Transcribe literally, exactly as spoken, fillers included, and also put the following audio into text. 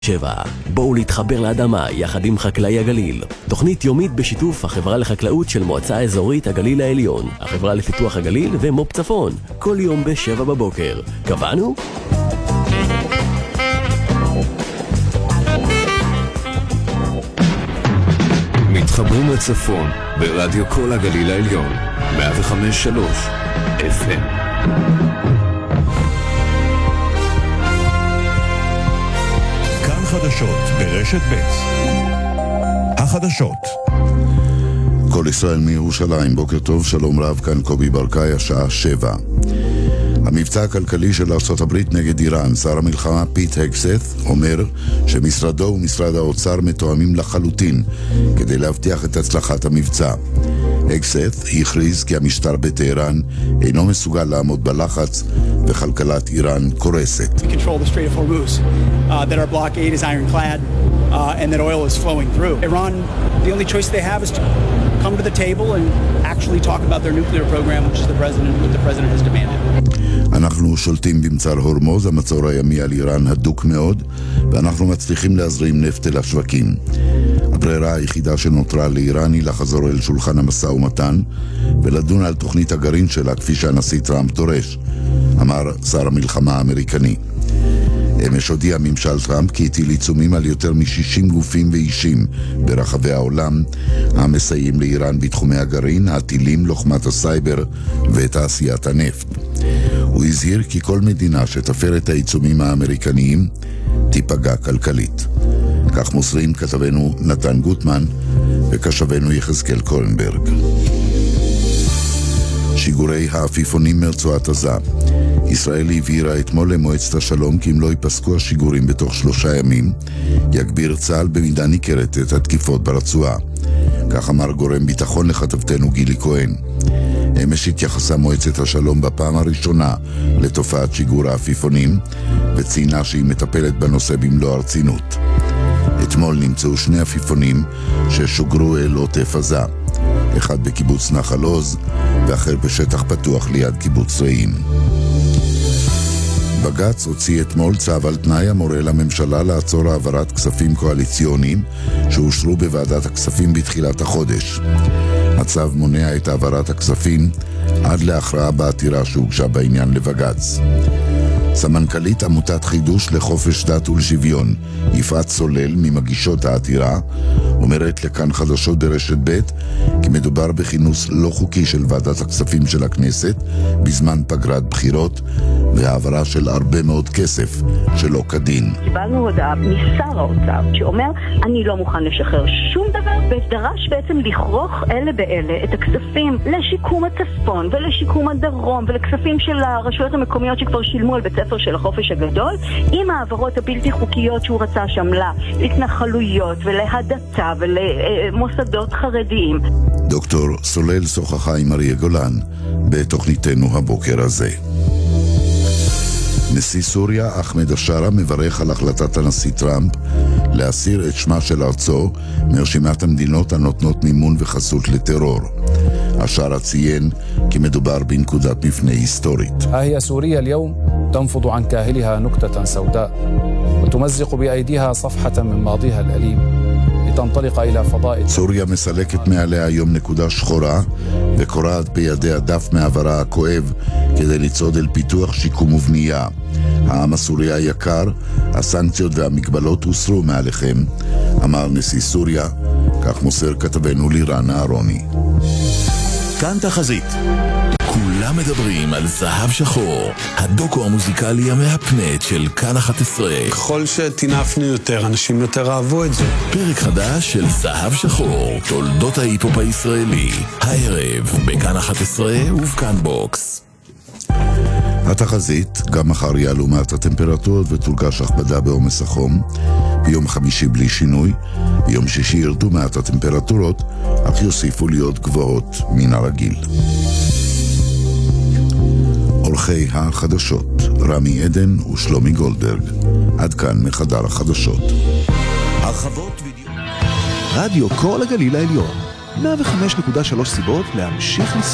שבע. בואו להתחבר לאדמה יחד עם חקלאי הגליל. תוכנית יומית בשיתוף החברה לחקלאות של מועצה אזורית הגליל העליון, החברה לפיתוח הגליל ומו"פ צפון. כל יום בשבע בבוקר. קבענו? מתחברים לצפון ברדיו כל הגליל העליון מאה וחמש שלוש אף אם. כאן חדשות ברשת ב'. החדשות. כל ישראל מירושלים, בוקר טוב, שלום רב, כאן קובי ברקאי, השעה שבע. המבצע הכלכלי של ארצות הברית נגד איראן, שר המלחמה פיט הגסת אומר שמשרדו ומשרד האוצר מתואמים לחלוטין כדי להבטיח את הצלחת המבצע. הגסת הכריז כי המשטר בטהרן אינו מסוגל לעמוד בלחץ וכלכלת איראן קורסת. We control the Strait of Hormuz, uh, that our blockade is ironclad uh, and that oil is flowing through. Iran, the only choice they have is to come to the table and actually talk about their nuclear program, which is the president, what the president has demanded. אנחנו שולטים במצר הורמוז, המצור הימי על איראן הדוק מאוד, ואנחנו מצליחים להזרים נפט אל השווקים. הברירה היחידה שנותרה לאיראן היא לחזור אל שולחן המשא ומתן ולדון על תוכנית הגרעין שלה כפי שהנשיא טראמפ דורש, אמר שר המלחמה האמריקני. אמש הודיע ממשל טראמפ כי הטיל עיצומים על יותר מ-שישים גופים ואישים ברחבי העולם המסייעים לאיראן בתחומי הגרעין, הטילים, לוחמת הסייבר ותעשיית הנפט. הוא הזהיר כי כל מדינה שתפר את העיצומים האמריקניים תיפגע כלכלית. כך מוסרים כתבנו נתן גוטמן וקשבנו יחזקאל קורנברג. שיגורי העפיפונים מרצועת עזה. ישראל הבהירה אתמול למועצת השלום כי אם לא ייפסקו השיגורים בתוך שלושה ימים, יגביר צה"ל במידה ניכרת את התקיפות ברצועה. כך אמר גורם ביטחון לכתבתנו גילי כהן. אמש התייחסה מועצת השלום בפעם הראשונה לתופעת שיגור העפיפונים, וציינה שהיא מטפלת בנושא במלוא הרצינות. אתמול נמצאו שני עפיפונים ששוגרו אל עוטף עזה, אחד בקיבוץ נחל עוז ואחר בשטח פתוח ליד קיבוץ רעים. בג"ץ הוציא אתמול צו על תנאי המורה לממשלה לעצור העברת כספים קואליציוניים שאושרו בוועדת הכספים בתחילת החודש. הצו מונע את העברת הכספים עד להכרעה בעתירה שהוגשה בעניין לבג"ץ. סמנכ"לית עמותת חידוש לחופש דת ולשוויון, יפעת סולל ממגישות העתירה, אומרת לכאן חדשות ברשת ב' כי מדובר בכינוס לא חוקי של ועדת הכספים של הכנסת בזמן פגרת בחירות והעברה של הרבה מאוד כסף שלא כדין. קיבלנו הודעה משר האוצר שאומר אני לא מוכן לשחרר שום דבר, ודרש בעצם לכרוך אלה באלה את הכספים לשיקום הצפון ולשיקום הדרום ולכספים של הרשויות המקומיות שכבר שילמו על בית ספר של החופש הגדול, עם העברות הבלתי חוקיות שהוא רצה שם להתנחלויות ולהדתה ולמוסדות חרדיים. דוקטור סולל שוחחה עם אריה גולן בתוכניתנו הבוקר הזה. נשיא סוריה אחמד השארה מברך על החלטת הנשיא טראמפ להסיר את שמה של ארצו מרשימת המדינות הנותנות מימון וחסות לטרור. השארה ציין כי מדובר בנקודת מפנה היסטורית. هي سوريا اليوم تنفض عن كاهلها نكتة سوداء وتمزق بأيديها صفحة من ماضيها الأليم لتنطلق إلى فضاء. סוריה מסלקת מעליה היום נקודה שחורה וקורעת בידיה דף מעברה הכואב כדי לצעוד אל פיתוח, שיקום ובנייה. העם הסורי היקר, הסנקציות והמגבלות הוסרו מעליכם, אמר נשיא סוריה, כך מוסר כתבנו לירן אהרוני. כאן תחזית. כולם מדברים על זהב שחור, הדוקו המוזיקלי המהפנט של כאן אחת עשרה. ככל שתינפנו יותר, אנשים יותר אהבו את זה. פרק חדש של זהב שחור, תולדות ההיפופ הישראלי. הערב בכאן אחת עשרה ובכאן בוקס. התחזית, גם מחר יעלו מעט הטמפרטורות ותורגש הכבדה בעומס החום. ביום חמישי בלי שינוי, ביום שישי ירדו מעט הטמפרטורות, אך יוסיפו להיות גבוהות מן הרגיל. עורכי החדשות, רמי עדן ושלומי גולדברג. עד כאן מחדר החדשות. הרחבות וידאו. רדיו כל הגליל העליון. מאה וחמש נקודה שלוש סיבות להמשיך לסוף.